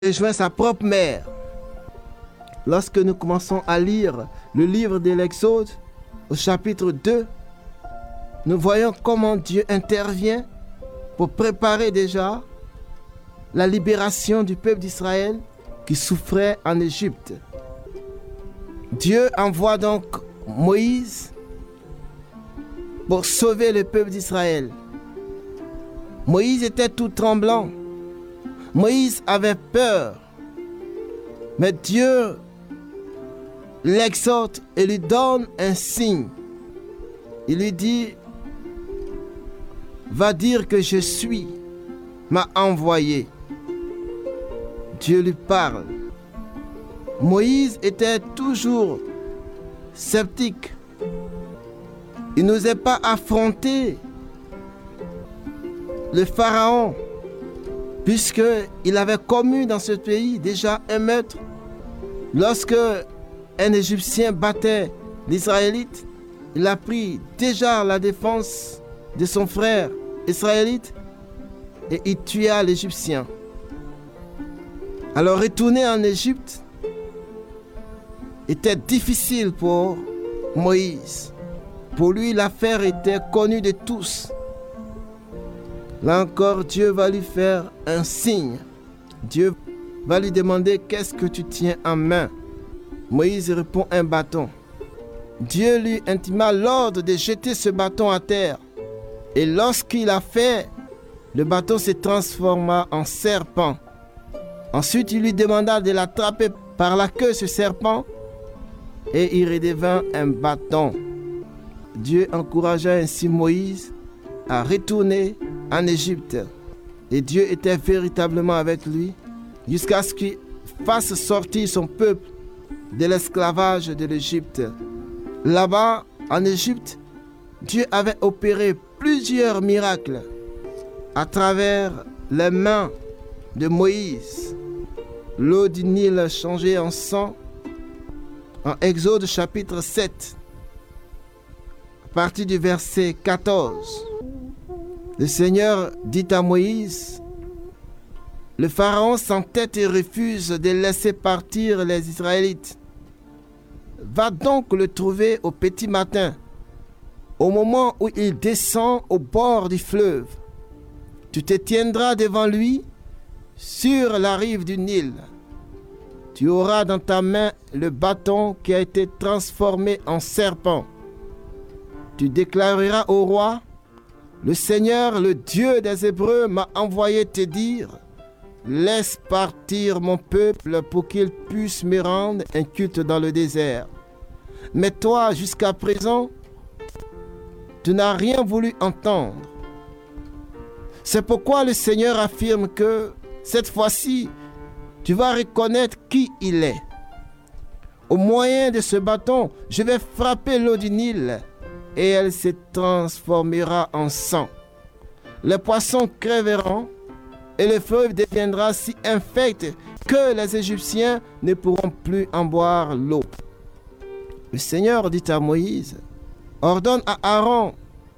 rejoint sa propre mère. Lorsque nous commençons à lire le livre de l'Exode, au chapitre 2, nous voyons comment Dieu intervient pour préparer déjà la libération du peuple d'Israël qui souffrait en Égypte. Dieu envoie donc Moïse pour sauver le peuple d'Israël. Moïse était tout tremblant. Moïse avait peur. Mais Dieu l'exhorte et lui donne un signe. Il lui dit, va dire que je suis, m'a envoyé. Dieu lui parle. Moïse était toujours sceptique. Il n'osait pas affronter le Pharaon, puisqu'il avait commis dans ce pays déjà un meurtre. Lorsque un Égyptien battait l'Israélite, il a pris déjà la défense de son frère israélite et il tua l'Égyptien. Alors retourner en Égypte était difficile pour Moïse. Pour lui, l'affaire était connue de tous. Là encore, Dieu va lui faire un signe. Dieu va lui demander qu'est-ce que tu tiens en main. Moïse répond un bâton. Dieu lui intima l'ordre de jeter ce bâton à terre. Et lorsqu'il a fait, le bâton se transforma en serpent. Ensuite, il lui demanda de l'attraper par la queue, ce serpent, et il redevint un bâton. Dieu encouragea ainsi Moïse à retourner en Égypte. Et Dieu était véritablement avec lui jusqu'à ce qu'il fasse sortir son peuple de l'esclavage de l'Égypte. Là-bas, en Égypte, Dieu avait opéré plusieurs miracles à travers les mains de Moïse. L'eau du Nil changeait en sang. En Exode chapitre 7, à partir du verset 14, le Seigneur dit à Moïse, le Pharaon s'entête et refuse de laisser partir les Israélites. Va donc le trouver au petit matin, au moment où il descend au bord du fleuve. Tu te tiendras devant lui sur la rive du Nil. Tu auras dans ta main le bâton qui a été transformé en serpent. Tu déclareras au roi, le Seigneur, le Dieu des Hébreux, m'a envoyé te dire, laisse partir mon peuple pour qu'il puisse me rendre un culte dans le désert. Mais toi, jusqu'à présent, tu n'as rien voulu entendre. C'est pourquoi le Seigneur affirme que cette fois-ci, tu vas reconnaître qui il est. Au moyen de ce bâton, je vais frapper l'eau du Nil et elle se transformera en sang. Les poissons crèveront et le fleuve deviendra si infect que les Égyptiens ne pourront plus en boire l'eau. Le Seigneur dit à Moïse, ordonne à Aaron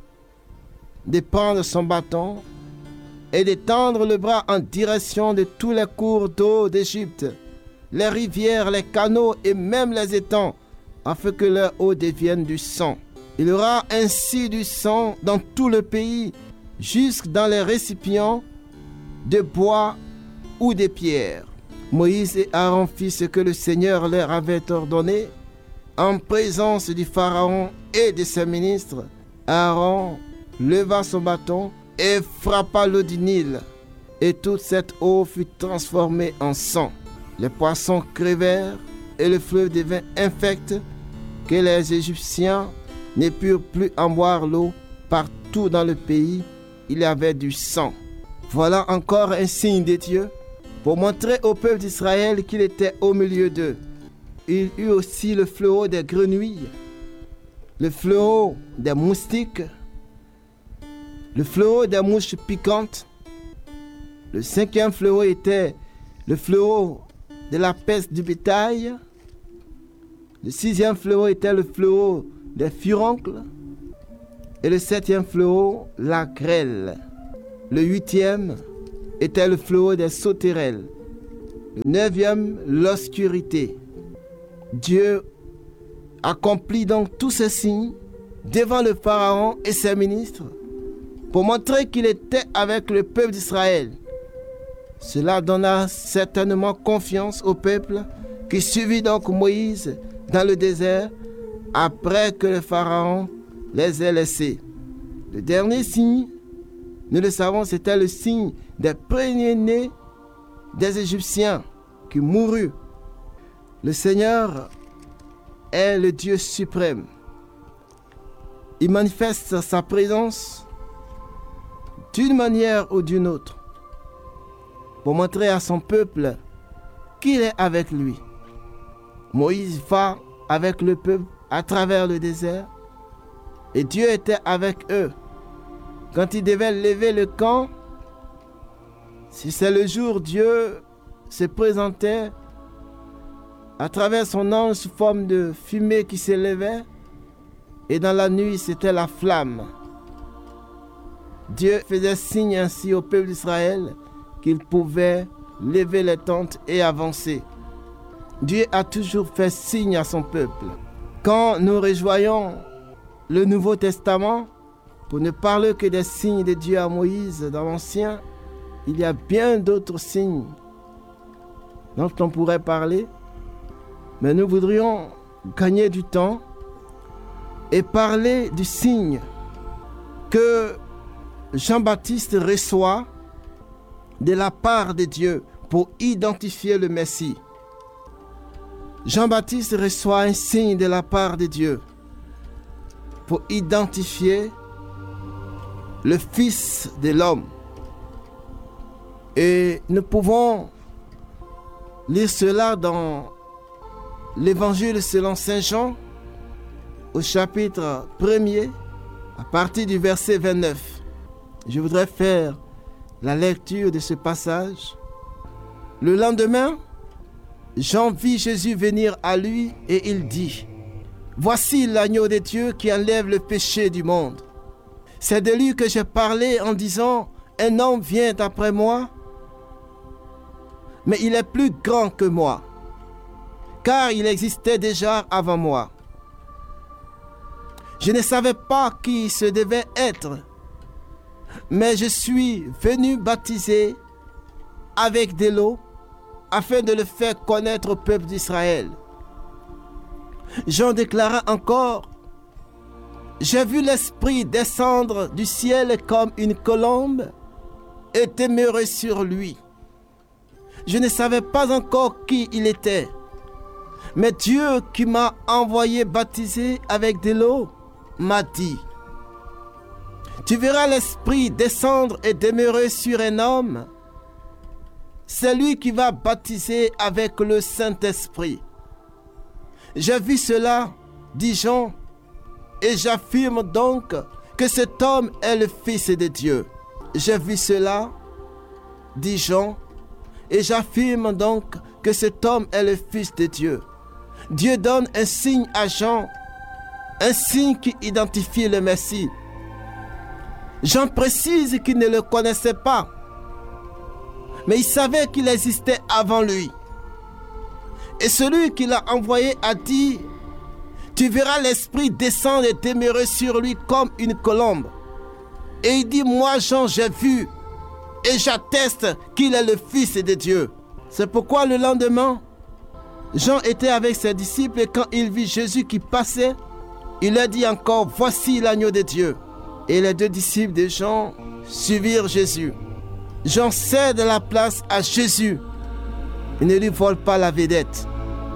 de prendre son bâton et d'étendre le bras en direction de tous les cours d'eau d'Égypte, les rivières, les canaux et même les étangs, afin que leur eau devienne du sang. Il y aura ainsi du sang dans tout le pays, jusque dans les récipients de bois ou de pierre. Moïse et Aaron firent ce que le Seigneur leur avait ordonné, en présence du Pharaon et de ses ministres. Aaron leva son bâton et frappa l'eau du Nil, et toute cette eau fut transformée en sang. Les poissons crevèrent, et le fleuve devint infect, que les Égyptiens ne purent plus en boire l'eau. Partout dans le pays, il y avait du sang. Voilà encore un signe de Dieu, pour montrer au peuple d'Israël qu'il était au milieu d'eux. Il eut aussi le fléau des grenouilles, le fléau des moustiques, le fléau des mouches piquantes. Le 5e fléau était le fléau de la peste du bétail. Le 6e fléau était le fléau des furoncles. Et le 7e fléau, la grêle. Le 8e était le fléau des sauterelles. Le 9e, l'obscurité. Dieu accomplit donc tous ces signes devant le Pharaon et ses ministres pour montrer qu'il était avec le peuple d'Israël. Cela donna certainement confiance au peuple qui suivit donc Moïse dans le désert après que le Pharaon les ait laissés. Le dernier signe, nous le savons, c'était le signe des premiers-nés des Égyptiens qui moururent. Le Seigneur est le Dieu suprême. Il manifeste sa présence d'une manière ou d'une autre pour montrer à son peuple qu'il est avec lui. Moïse va avec le peuple à travers le désert et Dieu était avec eux. Quand ils devaient lever le camp, si c'est le jour, Dieu se présentait à travers son ange sous forme de fumée qui s'élevait, et dans la nuit, c'était la flamme. Dieu faisait signe ainsi au peuple d'Israël qu'il pouvait lever les tentes et avancer. Dieu a toujours fait signe à son peuple. Quand nous rejoignons le Nouveau Testament, pour ne parler que des signes de Dieu à Moïse dans l'Ancien, il y a bien d'autres signes dont on pourrait parler, mais nous voudrions gagner du temps et parler du signe que Jean-Baptiste reçoit de la part de Dieu pour identifier le Messie. Jean-Baptiste reçoit un signe de la part de Dieu pour identifier le Fils de l'homme. Et nous pouvons lire cela dans l'Évangile selon Saint Jean, au chapitre 1er, à partir du verset 29. Je voudrais faire la lecture de ce passage. Le lendemain, Jean vit Jésus venir à lui et il dit: « Voici l'agneau de Dieu qui enlève le péché du monde. C'est de lui que j'ai parlé en disant: un homme vient après moi, mais il est plus grand que moi, car il existait déjà avant moi. Je ne savais pas qui ce devait être, mais je suis venu baptiser avec de l'eau afin de le faire connaître au peuple d'Israël. » Jean déclara encore: « J'ai vu l'Esprit descendre du ciel comme une colombe et demeurer sur lui. Je ne savais pas encore qui il était, mais Dieu qui m'a envoyé baptiser avec de l'eau m'a dit: tu verras l'Esprit descendre et demeurer sur un homme. C'est lui qui va baptiser avec le Saint-Esprit. J'ai vu cela, dit Jean, et j'affirme donc que cet homme est le Fils de Dieu. J'ai vu cela, dit Jean, et j'affirme donc que cet homme est le Fils de Dieu. Dieu donne un signe à Jean, un signe qui identifie le Messie. Jean précise qu'il ne le connaissait pas, mais il savait qu'il existait avant lui. Et celui qui l'a envoyé a dit: tu verras l'Esprit descendre et demeurer sur lui comme une colombe. Et il dit: moi Jean, j'ai vu et j'atteste qu'il est le Fils de Dieu. C'est pourquoi le lendemain, Jean était avec ses disciples et quand il vit Jésus qui passait, il a dit encore: voici l'agneau de Dieu. Et les deux disciples de Jean suivirent Jésus. Jean cède la place à Jésus. Il ne lui vole pas la vedette.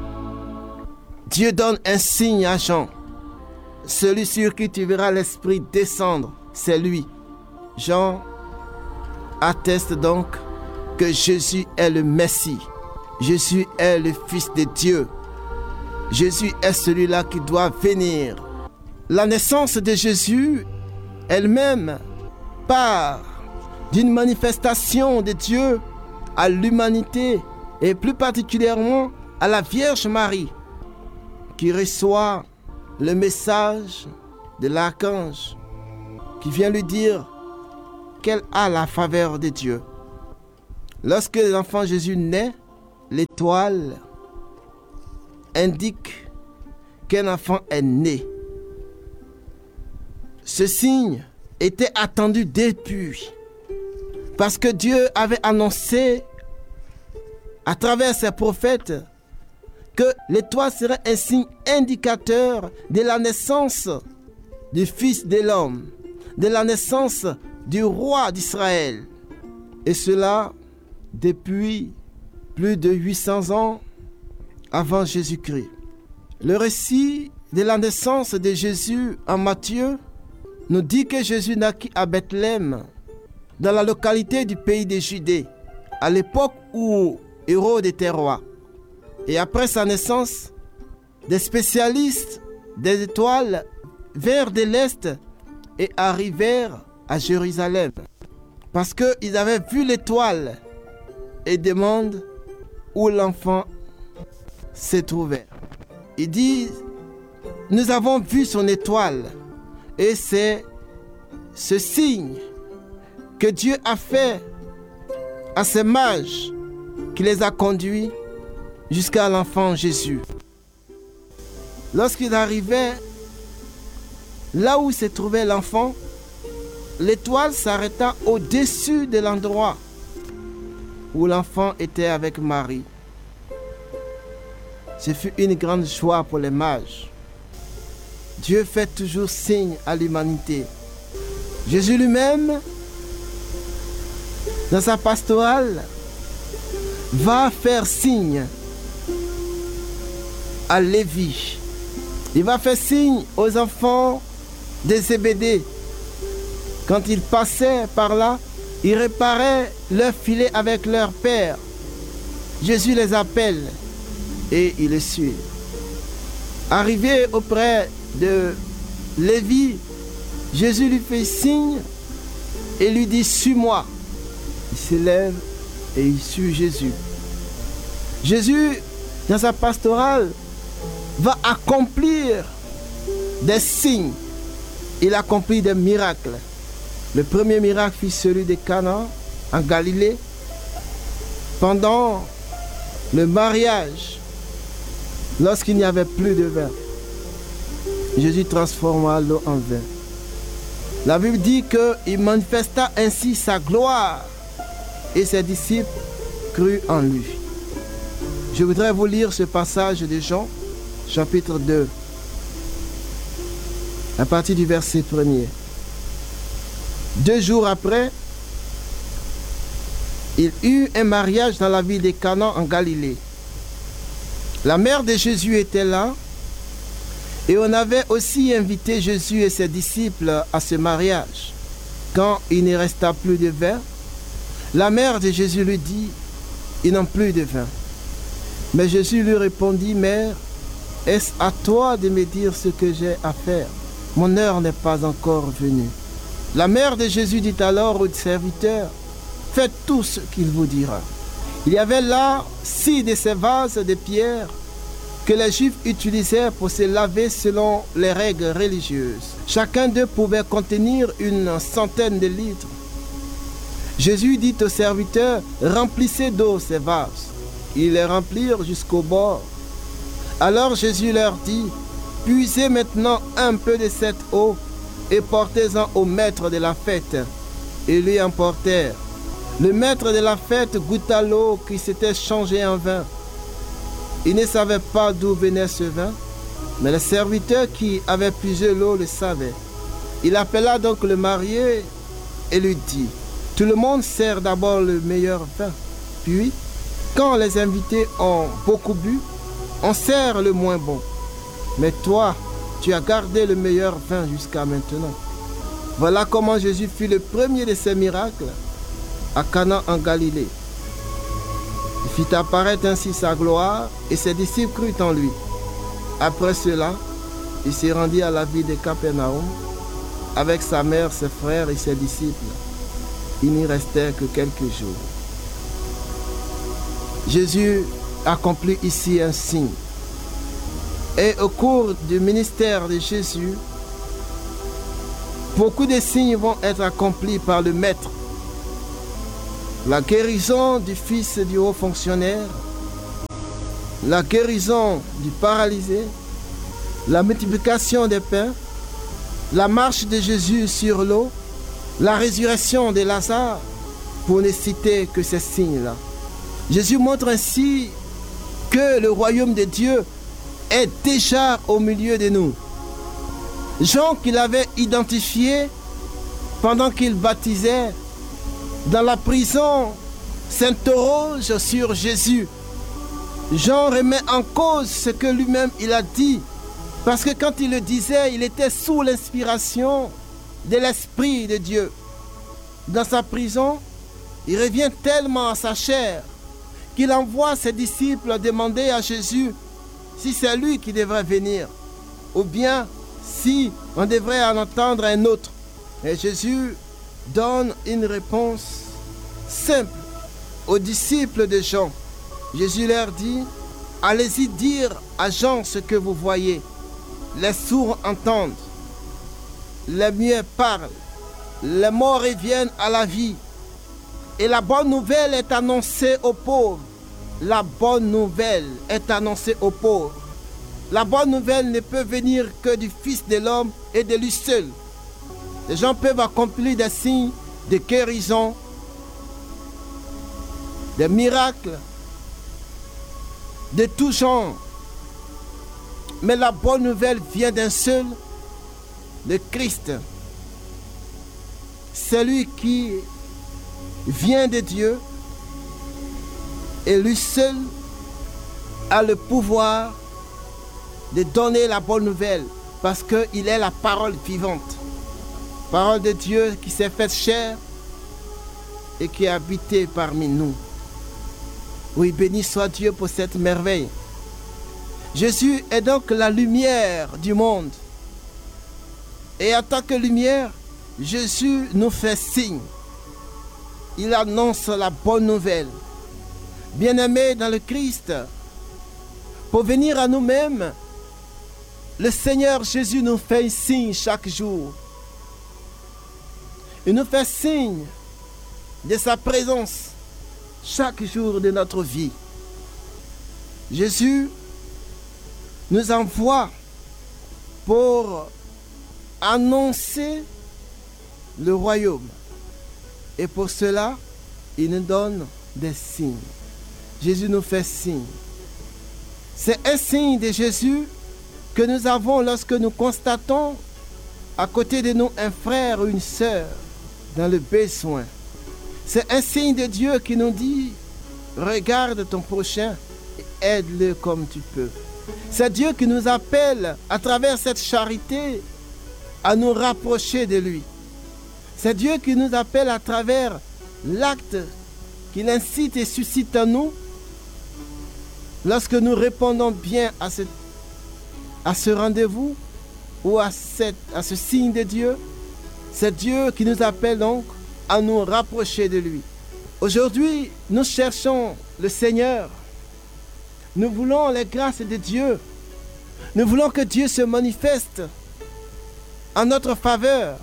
Dieu donne un signe à Jean. Celui sur qui tu verras l'Esprit descendre, c'est lui. Jean atteste donc que Jésus est le Messie. Jésus est le Fils de Dieu. Jésus est celui-là qui doit venir. La naissance de Jésus elle-même part d'une manifestation de Dieu à l'humanité et plus particulièrement à la Vierge Marie qui reçoit le message de l'archange qui vient lui dire qu'elle a la faveur de Dieu. Lorsque l'enfant Jésus naît, l'étoile indique qu'un enfant est né. Ce signe était attendu depuis, parce que Dieu avait annoncé à travers ses prophètes que l'étoile serait un signe indicateur de la naissance du Fils de l'homme, de la naissance du roi d'Israël. Et cela depuis plus de 800 ans avant Jésus-Christ. Le récit de la naissance de Jésus en Matthieu nous dit que Jésus naquit à Bethléem, dans la localité du pays de Judée, à l'époque où Hérode était roi. Et après sa naissance, des spécialistes des étoiles vinrent de l'Est et arrivèrent à Jérusalem, parce qu'ils avaient vu l'étoile et demandent où l'enfant se trouvait. Ils disent, nous avons vu son étoile, et c'est ce signe que Dieu a fait à ces mages qui les a conduits jusqu'à l'enfant Jésus. Lorsqu'ils arrivaient là où se trouvait l'enfant, l'étoile s'arrêta au-dessus de l'endroit où l'enfant était avec Marie. Ce fut une grande joie pour les mages. Dieu fait toujours signe à l'humanité. Jésus lui-même, dans sa pastorale, va faire signe à Lévi. Il va faire signe aux enfants de Zébédée. Quand ils passaient par là, ils réparaient leur filet avec leur père. Jésus les appelle et ils les suivent. Arrivé auprès de Lévi, Jésus lui fait signe et lui dit « Suis-moi ». Il se lève et il suit Jésus. Jésus, dans sa pastorale, va accomplir des signes. Il accomplit des miracles. Le premier miracle fut celui de Cana, en Galilée, pendant le mariage, lorsqu'il n'y avait plus de vin. Jésus transforma l'eau en vin. La Bible dit qu'il manifesta ainsi sa gloire et ses disciples crurent en lui. Je voudrais vous lire ce passage de Jean, chapitre 2, à partir du verset 1er. 2 jours après, il eut un mariage dans la ville de Cana en Galilée. La mère de Jésus était là et on avait aussi invité Jésus et ses disciples à ce mariage. Quand il ne resta plus de vin, la mère de Jésus lui dit, « Ils n'ont plus de vin. » Mais Jésus lui répondit, « Mère, est-ce à toi de me dire ce que j'ai à faire? Mon heure n'est pas encore venue. » La mère de Jésus dit alors aux serviteurs, « Faites tout ce qu'il vous dira. » Il y avait là 6 de ces vases de pierre que les Juifs utilisaient pour se laver selon les règles religieuses. Chacun d'eux pouvait contenir une centaine de litres. Jésus dit aux serviteurs, « Remplissez d'eau ces vases. » Ils les remplirent jusqu'au bord. Alors Jésus leur dit, « Puisez maintenant un peu de cette eau et portez-en au maître de la fête. » Ils lui emportèrent. Le maître de la fête goûta l'eau qui s'était changée en vin. Il ne savait pas d'où venait ce vin, mais le serviteur qui avait puisé l'eau le savait. Il appela donc le marié et lui dit, « Tout le monde sert d'abord le meilleur vin. Puis, quand les invités ont beaucoup bu, on sert le moins bon. Mais toi, tu as gardé le meilleur vin jusqu'à maintenant. » Voilà comment Jésus fut le premier de ces miracles à Cana en Galilée. Il fit apparaître ainsi sa gloire et ses disciples crurent en lui. Après cela, il se rendit à la ville de Capernaum avec sa mère, ses frères et ses disciples. Il n'y restait que quelques jours. Jésus accomplit ici un signe. Et au cours du ministère de Jésus, beaucoup de signes vont être accomplis par le Maître. La guérison du fils du haut fonctionnaire la guérison du paralysé, la multiplication des pains, la marche de Jésus sur l'eau, la résurrection de Lazare, pour ne citer que ces signes-là. Jésus montre ainsi que le royaume de Dieu est déjà au milieu de nous. Jean, qu'il avait identifié pendant qu'il baptisait dans la prison, s'interroge sur Jésus. Jean remet en cause ce que lui-même il a dit, parce que quand il le disait, il était sous l'inspiration de l'Esprit de Dieu. Dans sa prison, il revient tellement à sa chair qu'il envoie ses disciples demander à Jésus si c'est lui qui devrait venir, ou bien si on devrait en entendre un autre. Et Jésus donne une réponse simple aux disciples de Jean. Jésus leur dit, allez-y dire à Jean ce que vous voyez. Les sourds entendent, les muets parlent, les morts reviennent à la vie. Et la bonne nouvelle est annoncée aux pauvres. La bonne nouvelle est annoncée aux pauvres. La bonne nouvelle ne peut venir que du Fils de l'homme et de lui seul. Les gens peuvent accomplir des signes de guérison, des miracles, de tout genre. Mais la bonne nouvelle vient d'un seul, le Christ. Celui qui vient de Dieu et lui seul a le pouvoir de donner la bonne nouvelle parce qu'il est la parole vivante. Parole de Dieu qui s'est faite chair et qui a habité parmi nous. Oui, béni soit Dieu pour cette merveille. Jésus est donc la lumière du monde. Et en tant que lumière, Jésus nous fait signe. Il annonce la bonne nouvelle. Bien-aimés dans le Christ, pour venir à nous-mêmes, le Seigneur Jésus nous fait un signe chaque jour. Il nous fait signe de sa présence chaque jour de notre vie. Jésus nous envoie pour annoncer le royaume. Et pour cela, il nous donne des signes. Jésus nous fait signe. C'est un signe de Jésus que nous avons lorsque nous constatons à côté de nous un frère ou une sœur dans le besoin. C'est un signe de Dieu qui nous dit, regarde ton prochain et aide-le comme tu peux. C'est Dieu qui nous appelle à travers cette charité à nous rapprocher de lui. C'est Dieu qui nous appelle à travers l'acte qu'il incite et suscite en nous. Lorsque nous répondons bien à ce rendez-vous ou à ce signe de Dieu, c'est Dieu qui nous appelle donc à nous rapprocher de lui. Aujourd'hui, nous cherchons le Seigneur. Nous voulons les grâces de Dieu. Nous voulons que Dieu se manifeste en notre faveur.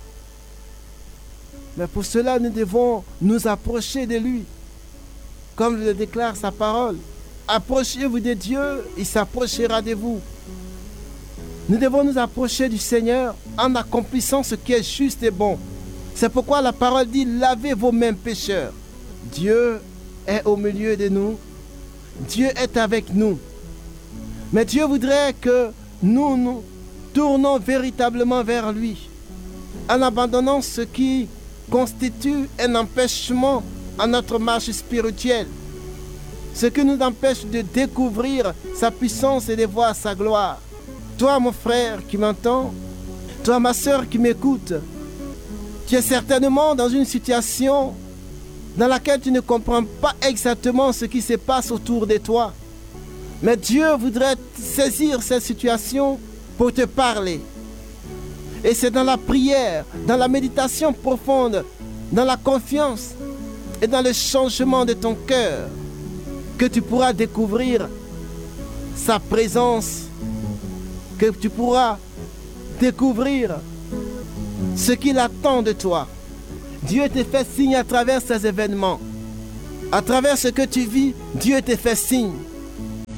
Mais pour cela, nous devons nous approcher de lui. Comme le déclare sa parole. Approchez-vous de Dieu, il s'approchera de vous. Nous devons nous approcher du Seigneur en accomplissant ce qui est juste et bon. C'est pourquoi la parole dit, lavez vos mains pécheurs. Dieu est au milieu de nous. Dieu est avec nous. Mais Dieu voudrait que nous nous tournons véritablement vers lui, en abandonnant ce qui constitue un empêchement à notre marche spirituelle, ce qui nous empêche de découvrir sa puissance et de voir sa gloire. Toi, mon frère qui m'entends, toi, ma soeur qui m'écoute, tu es certainement dans une situation dans laquelle tu ne comprends pas exactement ce qui se passe autour de toi. Mais Dieu voudrait saisir cette situation pour te parler. Et c'est dans la prière, dans la méditation profonde, dans la confiance et dans le changement de ton cœur que tu pourras découvrir sa présence, que tu pourras découvrir ce qu'il attend de toi. Dieu te fait signe à travers ces événements. À travers ce que tu vis, Dieu te fait signe.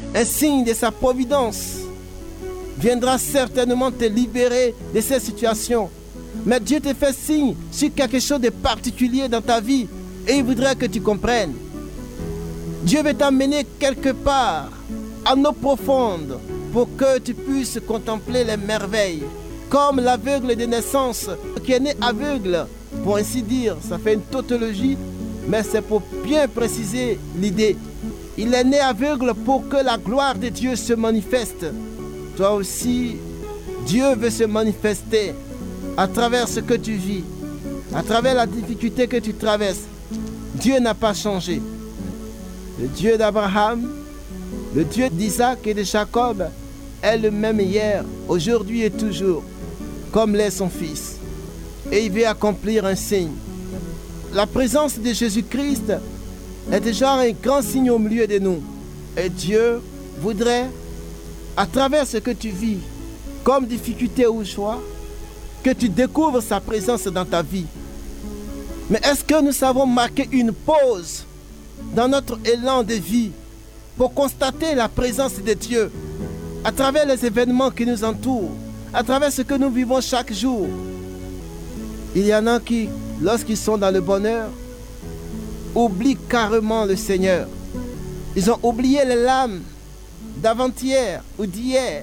un signe de sa providence viendra certainement te libérer de cette situation. Mais Dieu te fait signe sur quelque chose de particulier dans ta vie et il voudrait que tu comprennes. Dieu veut t'amener quelque part, en eau profonde, pour que tu puisses contempler les merveilles. Comme l'aveugle de naissance qui est né aveugle, pour ainsi dire, ça fait une tautologie, mais c'est pour bien préciser l'idée. Il est né aveugle pour que la gloire de Dieu se manifeste. Toi aussi, Dieu veut se manifester à travers ce que tu vis, à travers la difficulté que tu traverses. Dieu n'a pas changé. Le Dieu d'Abraham, le Dieu d'Isaac et de Jacob est le même hier, aujourd'hui et toujours, comme l'est son Fils. Et il veut accomplir un signe. La présence de Jésus-Christ est déjà un grand signe au milieu de nous. Et Dieu voudrait, à travers ce que tu vis, comme difficulté ou joie, que tu découvres sa présence dans ta vie. Mais est-ce que nous savons marquer une pause dans notre élan de vie pour constater la présence de Dieu à travers les événements qui nous entourent, à travers ce que nous vivons chaque jour? Il y en a qui, lorsqu'ils sont dans le bonheur, oublient carrément le Seigneur. Ils ont oublié les larmes d'avant-hier ou d'hier.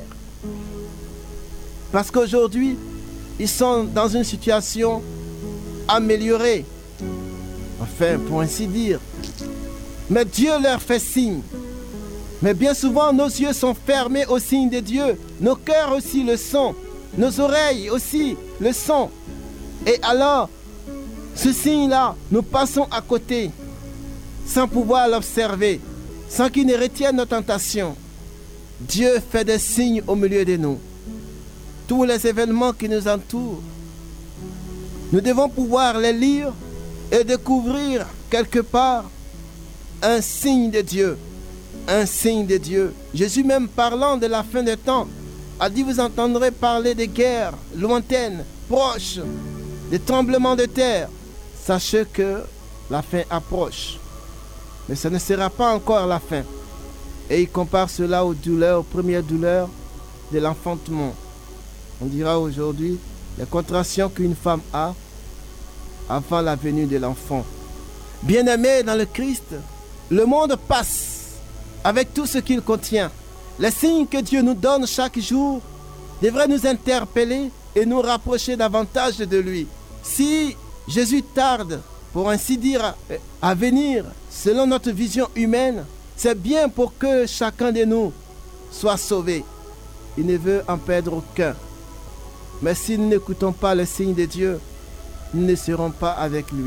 Parce qu'aujourd'hui, ils sont dans une situation améliorée. Enfin, pour ainsi dire. Mais Dieu leur fait signe. Mais bien souvent, nos yeux sont fermés au signe de Dieu. Nos cœurs aussi le sont. Nos oreilles aussi le sont. Et alors, ce signe-là, nous passons à côté, sans pouvoir l'observer, sans qu'il ne retienne nos tentations. Dieu fait des signes au milieu de nous. Tous les événements qui nous entourent, nous devons pouvoir les lire et découvrir quelque part un signe de Dieu. Un signe de Dieu. Jésus même parlant de la fin des temps, a dit: vous entendrez parler de guerres lointaines, proches, des tremblements de terre. Sachez que la fin approche. Mais ce ne sera pas encore la fin. Et il compare cela aux douleurs, aux premières douleurs de l'enfantement. On dira aujourd'hui les contractions qu'une femme a avant la venue de l'enfant. Bien-aimés dans le Christ, le monde passe avec tout ce qu'il contient. Les signes que Dieu nous donne chaque jour devraient nous interpeller et nous rapprocher davantage de lui. Si Jésus tarde, pour ainsi dire, à venir, selon notre vision humaine, c'est bien pour que chacun de nous soit sauvé. Il ne veut en perdre aucun. Mais si nous n'écoutons pas le signe de Dieu, nous ne serons pas avec lui.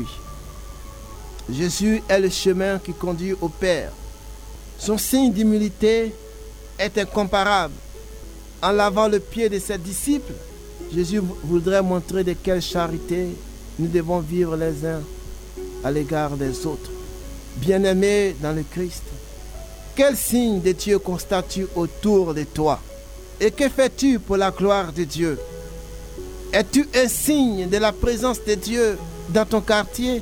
Jésus est le chemin qui conduit au Père. Son signe d'humilité est incomparable. En lavant le pied de ses disciples, Jésus voudrait montrer de quelle charité nous devons vivre les uns à l'égard des autres. Bien-aimés dans le Christ, quel signe de Dieu constates-tu autour de toi? Et que fais-tu pour la gloire de Dieu? Es-tu un signe de la présence de Dieu dans ton quartier?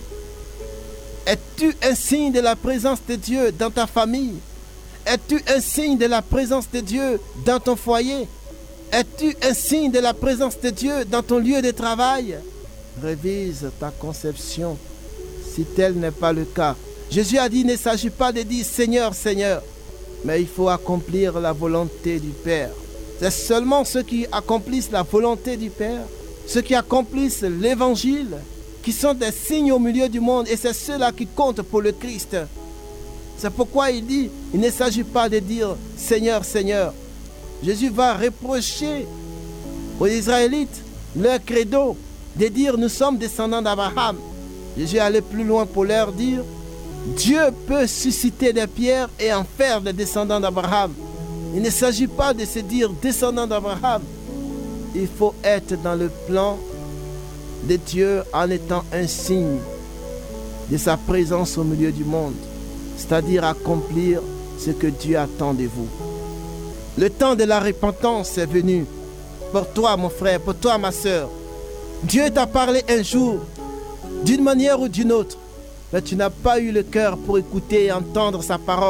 Es-tu un signe de la présence de Dieu dans ta famille? Es-tu un signe de la présence de Dieu dans ton foyer? Es-tu un signe de la présence de Dieu dans ton lieu de travail? Révise ta conception si tel n'est pas le cas. Jésus a dit: il ne s'agit pas de dire Seigneur, Seigneur, mais il faut accomplir la volonté du Père. C'est seulement ceux qui accomplissent la volonté du Père, ceux qui accomplissent l'évangile, qui sont des signes au milieu du monde, et c'est ceux-là qui comptent pour le Christ. C'est pourquoi il dit: il ne s'agit pas de dire Seigneur, Seigneur. Jésus va reprocher aux Israélites leur credo de dire: nous sommes descendants d'Abraham. Jésus allait plus loin pour leur dire: Dieu peut susciter des pierres et en faire des descendants d'Abraham. Il ne s'agit pas de se dire descendants d'Abraham. Il faut être dans le plan de Dieu en étant un signe de sa présence au milieu du monde, c'est-à-dire accomplir ce que Dieu attend de vous. Le temps de la repentance est venu pour toi, mon frère, pour toi, ma soeur. Dieu t'a parlé un jour, d'une manière ou d'une autre, mais tu n'as pas eu le cœur pour écouter et entendre sa parole.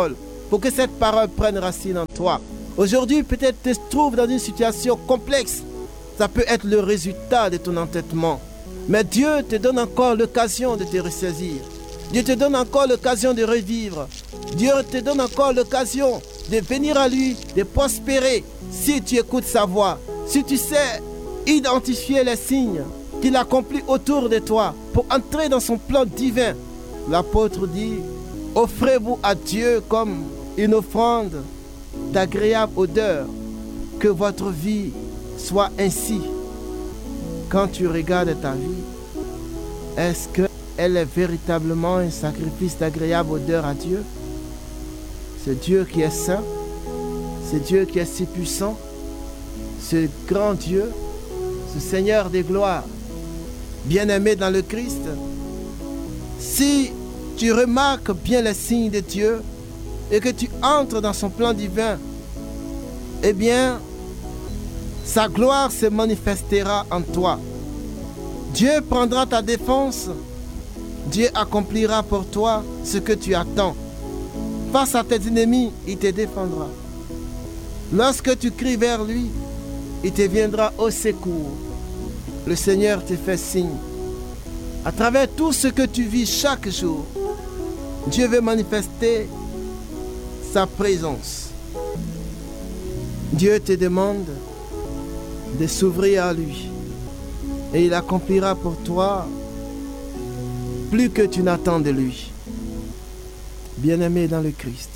pour que cette parole prenne racine en toi. Aujourd'hui, peut-être tu te trouves dans une situation complexe. Ça peut être le résultat de ton entêtement. Mais Dieu te donne encore l'occasion de te ressaisir. Dieu te donne encore l'occasion de revivre. Dieu te donne encore l'occasion de venir à lui, de prospérer. Si tu écoutes sa voix, si tu sais identifier les signes qu'il accomplit autour de toi pour entrer dans son plan divin. L'apôtre dit, offrez-vous à Dieu comme une offrande d'agréable odeur, que votre vie soit ainsi. Quand tu regardes ta vie, est-ce qu'elle est véritablement un sacrifice d'agréable odeur à Dieu? C'est Dieu qui est saint, c'est Dieu qui est si puissant, ce grand Dieu, ce Seigneur des gloires, bien-aimé dans le Christ. Si tu remarques bien les signes de Dieu et que tu entres dans son plan divin, eh bien, sa gloire se manifestera en toi. Dieu prendra ta défense. Dieu accomplira pour toi ce que tu attends. Face à tes ennemis, il te défendra. Lorsque tu cries vers lui, il te viendra au secours. Le Seigneur te fait signe. À travers tout ce que tu vis chaque jour, Dieu veut manifester sa présence. Dieu te demande de s'ouvrir à lui. Et il accomplira pour toi plus que tu n'attends de lui. Bien-aimé dans le Christ,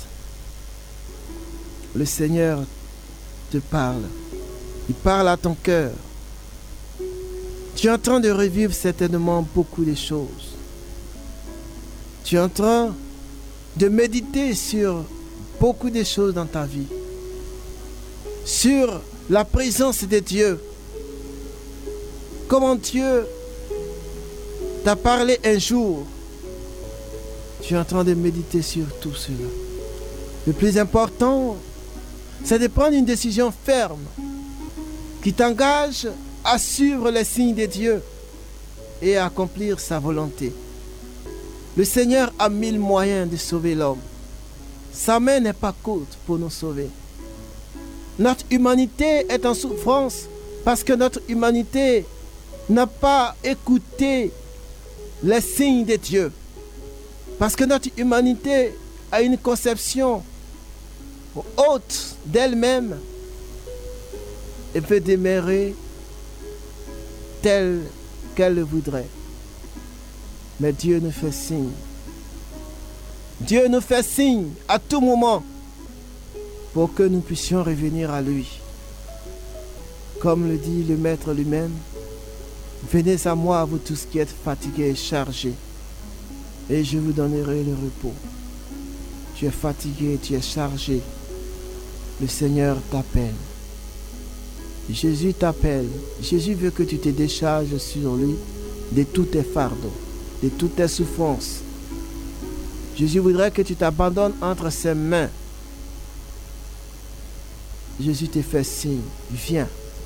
le Seigneur te parle. Il parle à ton cœur. Tu es en train de revivre certainement beaucoup de choses. Tu es en train de méditer sur beaucoup de choses dans ta vie. Sur la présence de Dieu. Comment Dieu t'a parlé un jour. Tu es en train de méditer sur tout cela. Le plus important, c'est de prendre une décision ferme qui t'engage à suivre les signes de Dieu et à accomplir sa volonté. Le Seigneur a 1000 moyens de sauver l'homme. Sa main n'est pas courte pour nous sauver. Notre humanité est en souffrance parce que notre humanité n'a pas écouté les signes de Dieu. Parce que notre humanité a une conception haute d'elle-même et veut demeurer telle qu'elle le voudrait. Mais Dieu nous fait signe. Dieu nous fait signe à tout moment pour que nous puissions revenir à lui. Comme le dit le Maître lui-même, venez à moi, vous tous qui êtes fatigués et chargés, et je vous donnerai le repos. Tu es fatigué, tu es chargé. Le Seigneur t'appelle. Jésus t'appelle. Jésus veut que tu te décharges sur lui de tous tes fardeaux, de toutes tes souffrances. Jésus voudrait que tu t'abandonnes entre ses mains. Jésus te fait signe, viens.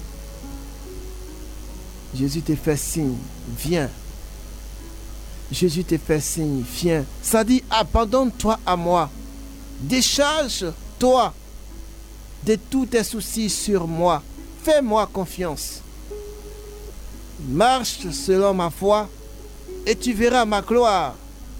Jésus te fait signe, viens. Jésus te fait signe, viens. Ça dit, abandonne-toi à moi. Décharge-toi de tous tes soucis sur moi. Fais-moi confiance. Marche selon ma foi et tu verras ma gloire.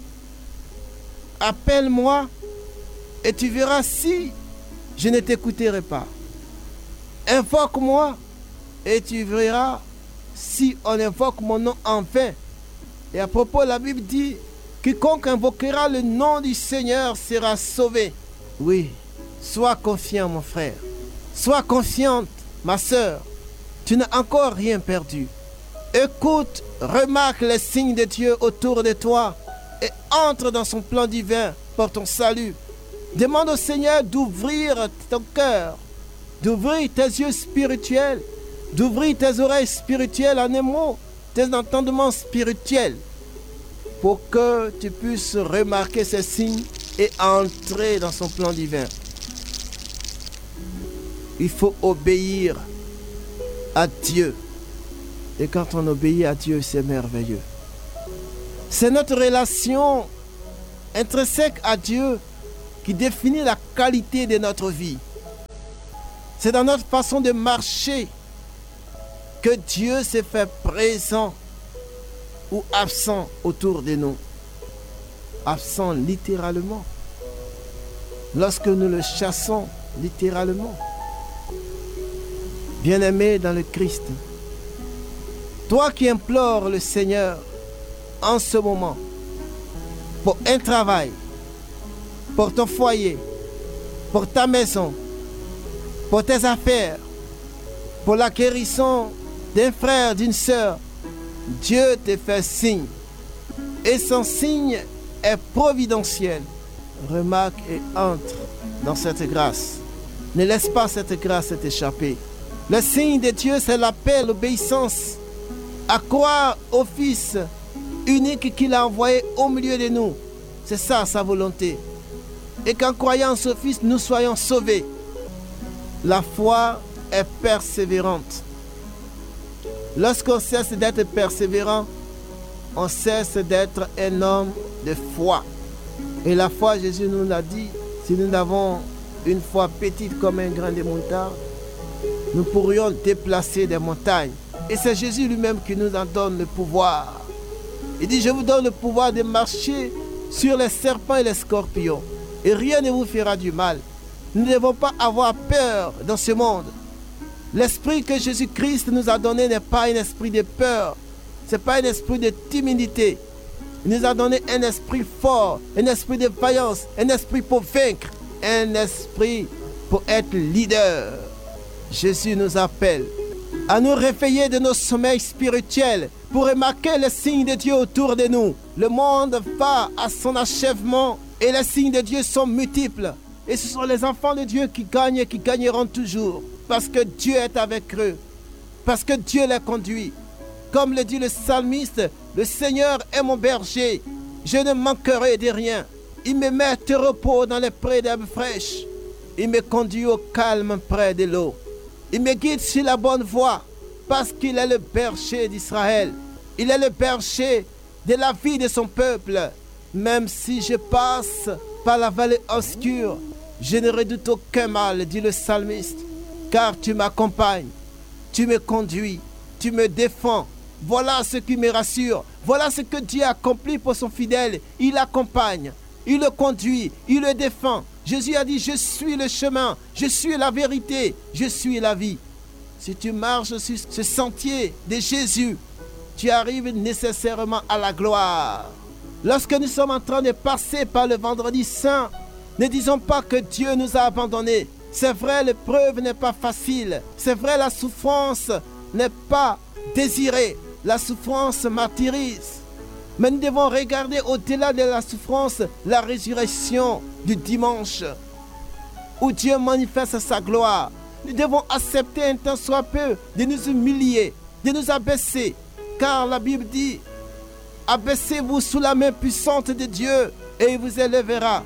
Appelle-moi et tu verras si je ne t'écouterai pas. Invoque-moi et tu verras si on invoque mon nom en vain. Et à propos, la Bible dit, quiconque invoquera le nom du Seigneur sera sauvé. Oui, sois confiant mon frère. Sois confiante ma sœur. Tu n'as encore rien perdu. Écoute, remarque les signes de Dieu autour de toi et entre dans son plan divin pour ton salut. Demande au Seigneur d'ouvrir ton cœur, d'ouvrir tes yeux spirituels, d'ouvrir tes oreilles spirituelles, en un mot, tes entendements spirituels, pour que tu puisses remarquer ces signes et entrer dans son plan divin. Il faut obéir à Dieu. Et quand on obéit à Dieu, c'est merveilleux. C'est notre relation intrinsèque à Dieu qui définit la qualité de notre vie. C'est dans notre façon de marcher que Dieu s'est fait présent ou absent autour de nous. Absent littéralement. Lorsque nous le chassons littéralement. Bien-aimé dans le Christ, toi qui implores le Seigneur en ce moment pour un travail, pour ton foyer, pour ta maison, pour tes affaires, pour la guérison d'un frère, d'une sœur, Dieu te fait signe. Et son signe est providentiel. Remarque et entre dans cette grâce. Ne laisse pas cette grâce t'échapper. Le signe de Dieu, c'est l'appel, l'obéissance, à croire au Fils unique qu'il a envoyé au milieu de nous. C'est ça sa volonté. Et qu'en croyant en ce Fils, nous soyons sauvés. La foi est persévérante. Lorsqu'on cesse d'être persévérant, on cesse d'être un homme de foi. Et la foi, Jésus nous l'a dit, si nous avons une foi petite comme un grain de moutarde, nous pourrions déplacer des montagnes. Et c'est Jésus lui-même qui nous en donne le pouvoir. Il dit, je vous donne le pouvoir de marcher sur les serpents et les scorpions. Et rien ne vous fera du mal. Nous ne devons pas avoir peur dans ce monde. L'esprit que Jésus-Christ nous a donné n'est pas un esprit de peur. Ce n'est pas un esprit de timidité. Il nous a donné un esprit fort, un esprit de vaillance, un esprit pour vaincre, un esprit pour être leader. Jésus nous appelle à nous réveiller de nos sommeils spirituels pour remarquer les signes de Dieu autour de nous. Le monde va à son achèvement et les signes de Dieu sont multiples. Et ce sont les enfants de Dieu qui gagnent et qui gagneront toujours. Parce que Dieu est avec eux. Parce que Dieu les conduit. Comme le dit le psalmiste, le Seigneur est mon berger. Je ne manquerai de rien. Il me met au repos dans les prés d'herbes fraîches. Il me conduit au calme près de l'eau. Il me guide sur la bonne voie parce qu'il est le berger d'Israël. Il est le berger de la vie de son peuple. Même si je passe par la vallée obscure, je ne redoute aucun mal, dit le psalmiste, car tu m'accompagnes, tu me conduis, tu me défends. Voilà ce qui me rassure. Voilà ce que Dieu accomplit pour son fidèle. Il l'accompagne, il le conduit, il le défend. Jésus a dit, je suis le chemin, je suis la vérité, je suis la vie. Si tu marches sur ce sentier de Jésus, tu arrives nécessairement à la gloire. Lorsque nous sommes en train de passer par le vendredi saint, ne disons pas que Dieu nous a abandonnés. C'est vrai, l'épreuve n'est pas facile. C'est vrai, la souffrance n'est pas désirée. La souffrance martyrise. Mais nous devons regarder au-delà de la souffrance, la résurrection du dimanche, où Dieu manifeste sa gloire. Nous devons accepter un temps soit peu de nous humilier, de nous abaisser. Car la Bible dit, abaissez-vous sous la main puissante de Dieu et il vous élèvera.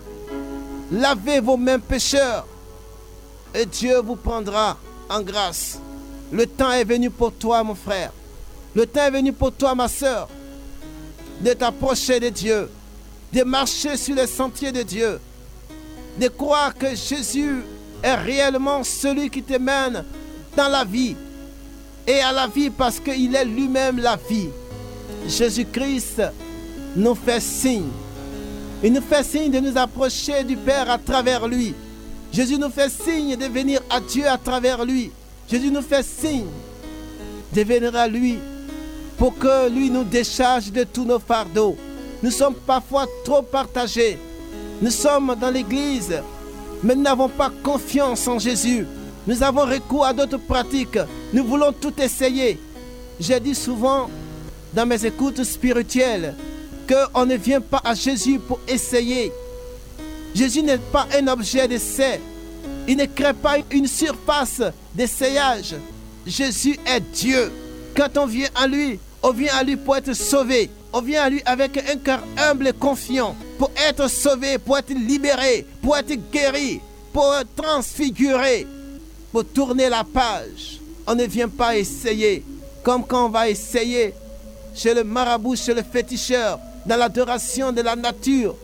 Lavez vos mains pécheurs et Dieu vous prendra en grâce. Le temps est venu pour toi, mon frère. Le temps est venu pour toi, ma soeur, de t'approcher de Dieu, de marcher sur les sentiers de Dieu, de croire que Jésus est réellement celui qui te mène dans la vie et à la vie parce qu'il est lui-même la vie. Jésus-Christ nous fait signe. Il nous fait signe de nous approcher du Père à travers lui. Jésus nous fait signe de venir à Dieu à travers lui. Jésus nous fait signe de venir à lui pour que lui nous décharge de tous nos fardeaux. Nous sommes parfois trop partagés. Nous sommes dans l'église, mais nous n'avons pas confiance en Jésus. Nous avons recours à d'autres pratiques. Nous voulons tout essayer. J'ai dit souvent dans mes écoutes spirituelles qu'on ne vient pas à Jésus pour essayer. Jésus n'est pas un objet d'essai. Il ne crée pas une surface d'essayage. Jésus est Dieu. Quand on vient à lui pour être sauvé. On vient à lui avec un cœur humble et confiant. Pour être sauvé, pour être libéré, pour être guéri, pour être transfiguré, pour tourner la page. On ne vient pas essayer. Comme quand on va essayer chez le marabout, chez le féticheur, dans l'adoration de la nature.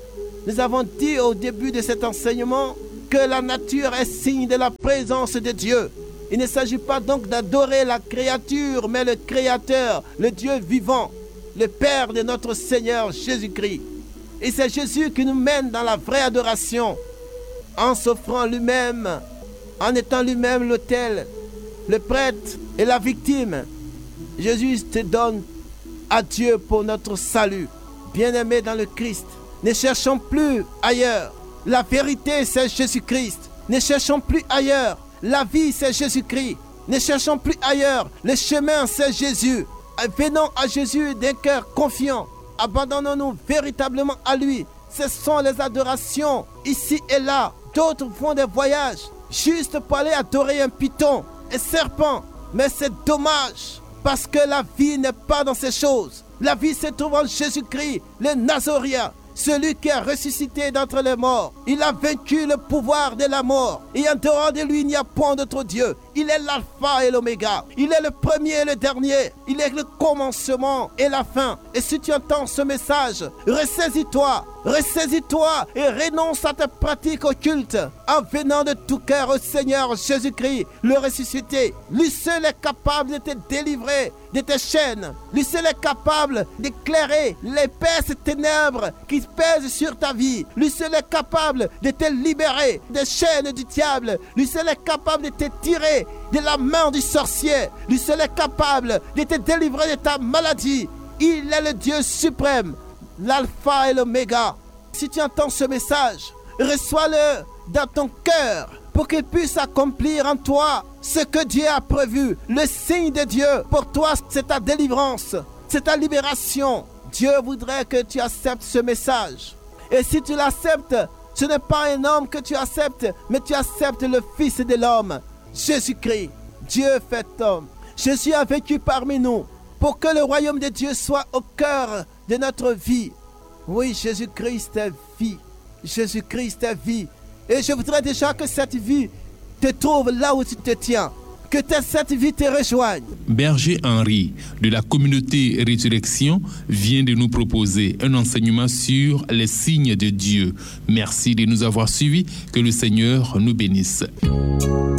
Nous avons dit au début de cet enseignement que la nature est signe de la présence de Dieu. Il ne s'agit pas donc d'adorer la créature, mais le Créateur, le Dieu vivant, le Père de notre Seigneur Jésus-Christ. Et c'est Jésus qui nous mène dans la vraie adoration, en s'offrant lui-même, en étant lui-même l'autel, le prêtre et la victime. Jésus te donne à Dieu pour notre salut. Bien-aimés dans le Christ, ne cherchons plus ailleurs. La vérité, c'est Jésus-Christ. Ne cherchons plus ailleurs. La vie, c'est Jésus-Christ. Ne cherchons plus ailleurs. Le chemin, c'est Jésus. Venons à Jésus d'un cœur confiant. Abandonnons-nous véritablement à lui. Ce sont les adorations ici et là. D'autres font des voyages juste pour aller adorer un python, un serpent. Mais c'est dommage parce que la vie n'est pas dans ces choses. La vie se trouve en Jésus-Christ, le Nazaréen. Celui qui a ressuscité d'entre les morts. Il a vaincu le pouvoir de la mort. Et en dehors de lui, il n'y a point d'autre Dieu. Il est l'alpha et l'oméga. Il est le premier et le dernier. Il est le commencement et la fin. Et si tu entends ce message, ressaisis-toi. Ressaisis-toi et renonce à tes pratiques occultes en venant de tout cœur au Seigneur Jésus-Christ, le ressuscité. Lui seul est capable de te délivrer de tes chaînes. Lui seul est capable d'éclairer l'épaisse ténèbres qui pèsent sur ta vie. Lui seul est capable de te libérer des chaînes du diable. Lui seul est capable de te tirer de la main du sorcier. Lui seul est capable de te délivrer de ta maladie. Il est le Dieu suprême, l'alpha et l'oméga. Si tu entends ce message, reçois-le dans ton cœur pour qu'il puisse accomplir en toi ce que Dieu a prévu. Le signe de Dieu pour toi, c'est ta délivrance, c'est ta libération. Dieu voudrait que tu acceptes ce message. Et si tu l'acceptes, ce n'est pas un homme que tu acceptes, mais tu acceptes le Fils de l'homme, Jésus-Christ, Dieu fait homme. Jésus a vécu parmi nous pour que le royaume de Dieu soit au cœur de notre vie. Oui, Jésus-Christ est vie. Jésus-Christ est vie. Et je voudrais déjà que cette vie te trouve là où tu te tiens. Que cette vie te rejoigne. Berger Henri de la communauté Résurrection vient de nous proposer un enseignement sur les signes de Dieu. Merci de nous avoir suivis. Que le Seigneur nous bénisse.